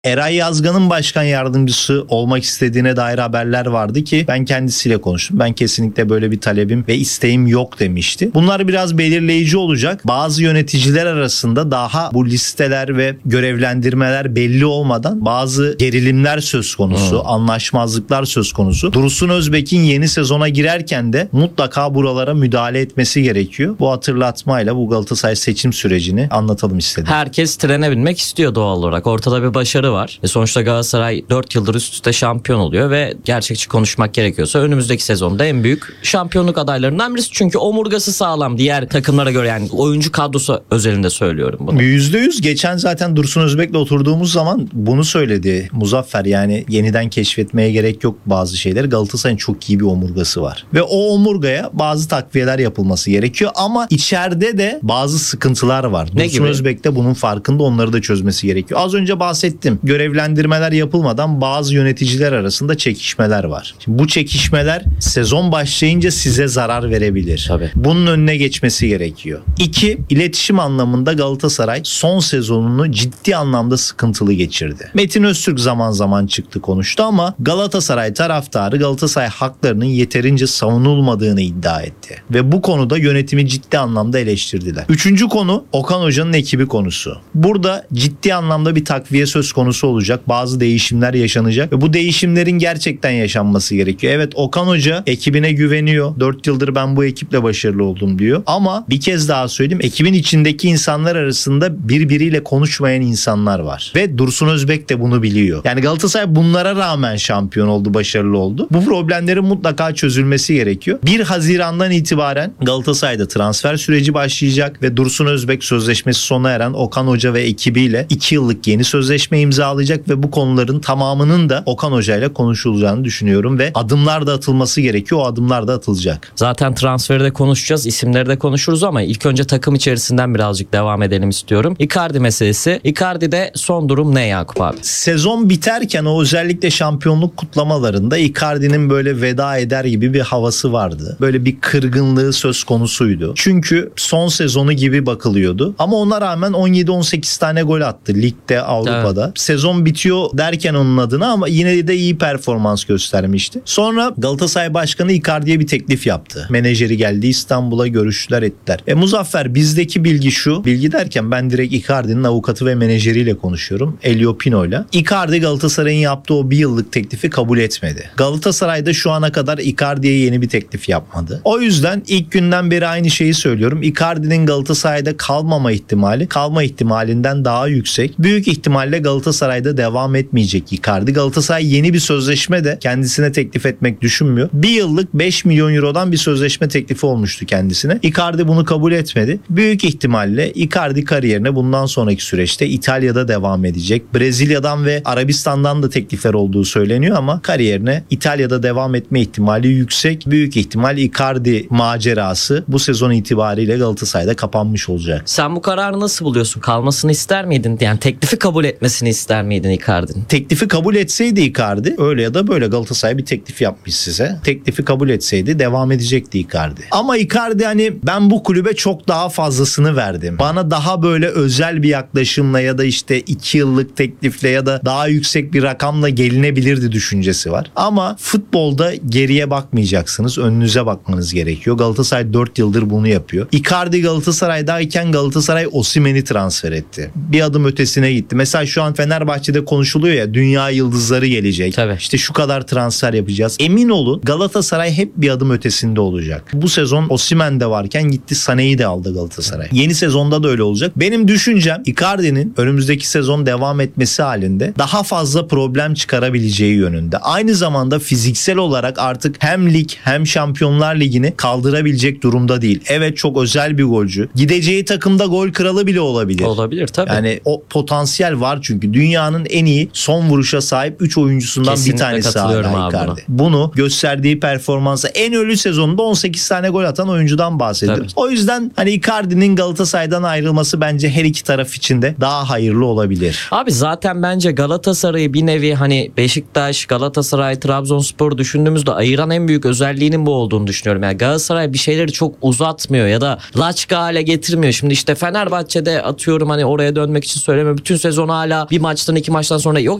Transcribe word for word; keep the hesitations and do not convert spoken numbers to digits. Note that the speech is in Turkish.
Eray Yazgan'ın başkan yardımcısı olmak istediğine dair haberler vardı ki ben kendisiyle konuştum. Ben kesinlikle böyle bir talebim ve isteğim yok demişti. Bunlar biraz belirleyici olacak. Bazı yöneticiler arasında daha bu listeler ve görevlendirmeler belli olmadan bazı gerilimler söz konusu, hmm. anlaşmazlıklar söz konusu. Dursun Özbek'in yeni sezona girerken de mutlaka buralara müdahale etmesi gerekiyor. Bu hatırlatmayla bu Galatasaray seçim sürecini anlatalım istedim. Herkes trene binmek istiyor doğal olarak. Ortada bir başarı var. E sonuçta Galatasaray dört yıldır üst üste şampiyon oluyor ve gerçekçi konuşmak gerekiyorsa önümüzdeki sezonda en büyük şampiyonluk adaylarından birisi. Çünkü omurgası sağlam diğer takımlara göre, yani oyuncu kadrosu özelinde söylüyorum bunu. yüzde yüz geçen zaten Dursun Özbek'le oturduğumuz zaman bunu söyledi Muzaffer, yani yeniden keşfetmeye gerek yok bazı şeyleri. Galatasaray'ın çok iyi bir omurgası var. Ve o omurgaya bazı takviyeler yapılması gerekiyor ama içeride de bazı sıkıntılar var. Ne Dursun gibi? Özbek de bunun farkında, onları da çözmesi gerekiyor. Az önce bahsettim. Görevlendirmeler yapılmadan bazı yöneticiler arasında çekişmeler var. Şimdi bu çekişmeler sezon başlayınca size zarar verebilir. Tabii. Bunun önüne geçmesi gerekiyor. İki, iletişim anlamında Galatasaray son sezonunu ciddi anlamda sıkıntılı geçirdi. Metin Öztürk zaman zaman çıktı konuştu ama Galatasaray taraftarı Galatasaray haklarının yeterince savunulmadığını iddia etti. Ve bu konuda yönetimi ciddi anlamda eleştirdiler. Üçüncü konu Okan Hoca'nın ekibi konusu. Burada ciddi anlamda bir takviye söz konusu olacak. Bazı değişimler yaşanacak ve bu değişimlerin gerçekten yaşanması gerekiyor. Evet, Okan Hoca ekibine güveniyor. dört yıldır ben bu ekiple başarılı oldum diyor. Ama bir kez daha söyleyeyim, ekibin içindeki insanlar arasında birbiriyle konuşmayan insanlar var. Ve Dursun Özbek de bunu biliyor. Yani Galatasaray bunlara rağmen şampiyon oldu, başarılı oldu. Bu problemlerin mutlaka çözülmesi gerekiyor. bir Haziran'dan itibaren Galatasaray'da transfer süreci başlayacak ve Dursun Özbek sözleşmesi sona eren Okan Hoca ve ekibiyle iki yıllık yeni sözleşme imzalayacak ve bu konuların tamamının da Okan Hoca ile konuşulacağını düşünüyorum ve adımlar da atılması gerekiyor. O adımlar da atılacak. Zaten transferi de konuşacağız, isimleri de konuşuruz ama ilk önce takım içerisinden birazcık devam edelim istiyorum. Icardi meselesi. Icardi'de son durum ne Yakup abi? Sezon biterken o özellikle şampiyonluk kutlamalarında Icardi'nin böyle veda eder gibi bir havası vardı. Böyle bir kırgınlığı söz konusuydu. Çünkü son sezonu gibi bakılıyordu. Ama ona rağmen on yedi on sekiz tane gol attı ligde, Avrupa'da. Evet. Sezon bitiyor derken onun adına ama yine de iyi performans göstermişti. Sonra Galatasaray Başkanı Icardi'ye bir teklif yaptı. Menajeri geldi İstanbul'a, görüştüler ettiler. E Muzaffer, bizdeki bilgi şu. Bilgi derken ben direkt Icardi'nin avukatı ve menajeriyle konuşuyorum. Elio Pino'yla. Icardi Galatasaray'ın yaptığı o bir yıllık teklifi kabul etmedi. Galatasaray'da şu ana kadar Icardi'ye yeni bir teklif yapmadı. O yüzden ilk günden beri aynı şeyi söylüyorum. Icardi'nin Galatasaray'da kalmama ihtimali kalma ihtimalinden daha yüksek. Büyük ihtimalle Galatasaray'da devam etmeyecek Icardi. Galatasaray yeni bir sözleşme de kendisine teklif etmek düşünmüyor. Bir yıllık beş milyon eurodan bir sözleşme teklifi olmuştu kendisine. Icardi bunu kabul etmedi. Büyük ihtimalle Icardi kariyerine bundan sonraki süreçte İtalya'da devam edecek. Brezilya'dan ve Arabistan'dan da teklifler olduğu söyleniyor ama kariyerine İtalya'da devam etme ihtimali yüksek. Büyük ihtimal Icardi macerası bu sezon itibariyle Galatasaray'da kapanmış olacak. Sen bu kararı nasıl buluyorsun? Kalmasını ister miydin? Yani teklifi kabul etmesini ister miydin Icardi'nin? Teklifi kabul etseydi Icardi, öyle ya da böyle Galatasaray bir teklif yapmış size. Teklifi kabul etseydi devam edecekti Icardi. Ama Icardi hani ben bu kulübe çok daha fazlasını verdim. Bana daha böyle özel bir yaklaşımla ya da işte iki yıllık teklifle ya da daha yüksek bir rakamla gelinebilirdi düşüncesi var. Ama futbolda geriye bakmayacaksınız. Önünüze bakmanız gerekiyor. Galatasaray dört yıldır bunu yapıyor. Icardi Galatasaray'dayken Galatasaray Osimhen'i transfer etti. Bir adım ötesine gitti. Mesela şu an Fenerbahçe'de konuşuluyor ya, dünya yıldızları gelecek. Tabii. İşte şu kadar transfer yapacağız. Emin olun Galatasaray hep bir adım ötesinde olacak. Bu sezon Osimhen de varken gitti Sané'yi de aldı Galatasaray. Yeni sezonda da öyle olacak. Benim düşüncem Icardi'nin önümüzdeki sezon devam etmesi halinde daha fazla problem çıkarabileceği yönünde. Aynı zamanda fiziksel olarak artık hem lig hem Şampiyonlar Ligi'ni kaldırabilecek durumda değil. Evet, çok özel bir golcü. Gideceği takımda gol kralı bile olabilir. Olabilir tabii. Yani o potansiyel var çünkü. Dünyanın en iyi son vuruşa sahip üç oyuncusundan Kesinlikle bir tanesi hala Icardi. buna. Bunu gösterdiği performansa en ölü sezonunda on sekiz tane gol atan oyuncudan bahsediyoruz. Tabii. O yüzden hani Icardi'nin Galatasaray'dan ayrılması bence her iki taraf için de daha hayırlı olabilir. Abi zaten bence Galatasaray'ı bir nevi hani Beşiktaş, Galatasaray, Trabzonspor düşündüğümüzde ayıran en büyük özelliğinin bu olduğunu düşünüyorum. Yani Galatasaray bir şeyleri çok uzatmıyor ya da laçka hale getirmiyor. Şimdi işte Fenerbahçe'de atıyorum, hani oraya dönmek için söyleme, bütün sezon hala bir maç maçtan iki maçtan sonra yok